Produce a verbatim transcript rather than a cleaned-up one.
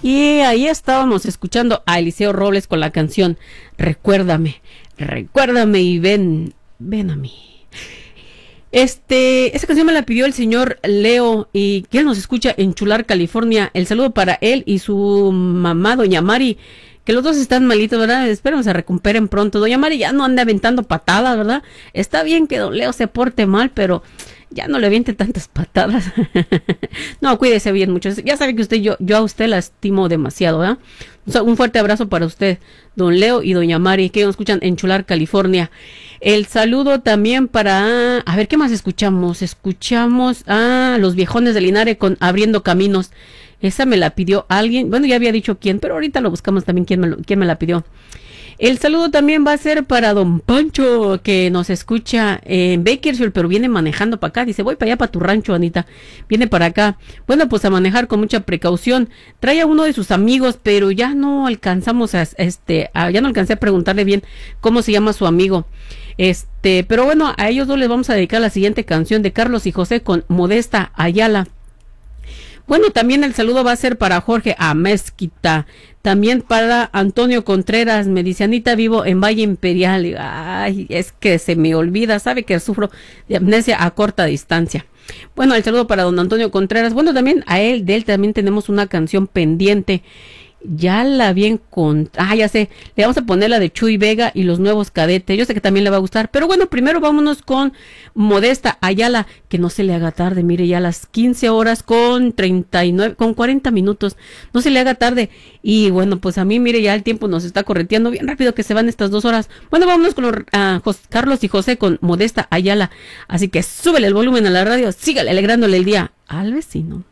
Y ahí estábamos escuchando a Eliseo Robles con la canción Recuérdame, recuérdame y ven, ven a mí. Este, esa canción me la pidió el señor Leo y que él nos escucha en Chular, California. El saludo para él y su mamá, doña Mari, que los dos están malitos, ¿verdad? Espero se recuperen pronto. Doña Mari ya no anda aventando patadas, ¿verdad? Está bien que don Leo se porte mal, pero ya no le aviente tantas patadas. No, cuídese bien mucho. Ya sabe que usted, yo, yo a usted la estimo demasiado, ¿verdad? O sea, un fuerte abrazo para usted, don Leo y doña Mari, que nos escuchan en Chular, California. El saludo también para, a ver, ¿qué más escuchamos? Escuchamos a los viejones de Linares con Abriendo Caminos. Esa me la pidió alguien, bueno, ya había dicho quién, pero ahorita lo buscamos también quién me, lo, quién me la pidió. El saludo también va a ser para don Pancho, que nos escucha en Bakersfield, pero viene manejando para acá. Dice, voy para allá, para tu rancho, Anita. Viene para acá. Bueno, pues a manejar con mucha precaución. Trae a uno de sus amigos, pero ya no alcanzamos a, este, a, ya no alcancé a preguntarle bien cómo se llama su amigo. Este, pero bueno, a ellos dos les vamos a dedicar la siguiente canción de Carlos y José con Modesta Ayala. Bueno, también el saludo va a ser para Jorge Amezquita, también para Antonio Contreras, me dice, Anita, vivo en Valle Imperial. Ay, es que se me olvida, sabe que sufro de amnesia a corta distancia. Bueno, el saludo para don Antonio Contreras. Bueno, también a él, de él también tenemos una canción pendiente. Ya la vi con... Ah, ya sé, le vamos a poner la de Chuy Vega y los Nuevos Cadetes. Yo sé que también le va a gustar, pero bueno, primero vámonos con Modesta Ayala, que no se le haga tarde, mire, ya a las quince horas con treinta y nueve, con cuarenta minutos, no se le haga tarde. Y bueno, pues a mí, mire, ya el tiempo nos está correteando bien rápido que se van estas dos horas. Bueno, vámonos con los, uh, Jos, Carlos y José con Modesta Ayala. Así que súbele el volumen a la radio, sígale alegrándole el día al vecino.